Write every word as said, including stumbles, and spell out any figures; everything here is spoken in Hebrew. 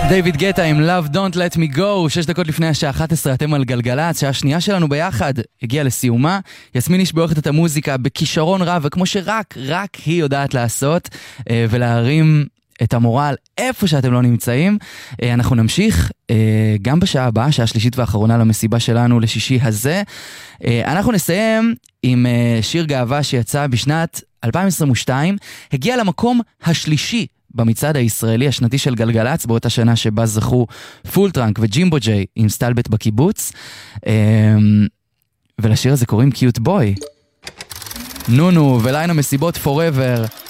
דיוויד גטה עם Love Don't Let Me Go, שש דקות לפני השעה אחת עשרה, אתם על גלגלצ, שעה שנייה שלנו ביחד הגיעה לסיומה. יסמין השבועכת את המוזיקה בכישרון רב, וכמו שרק, רק היא יודעת לעשות, ולהרים את המורל איפה שאתם לא נמצאים. אנחנו נמשיך גם בשעה הבאה, שעה שלישית ואחרונה למסיבה שלנו לשישי הזה. אנחנו נסיים עם שיר גאווה שיצא בשנת אלפיים עשרים ושתיים, הגיע למקום השלישי במצעד הישראלי השנתי של גלגלצ, באותה שנה שבה זכו פול טראנק וג'ימבו ג'יי עם סטלבט בקיבוץ, ולשיר הזה קוראים קיוט בוי. נונו וליין המסיבות פוראבר.